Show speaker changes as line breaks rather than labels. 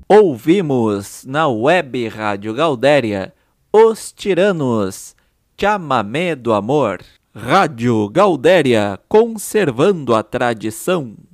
Ouvimos na Web Rádio Gaudéria Os Tiranos, Chamamé do Amor. Rádio Gaudéria, conservando a tradição.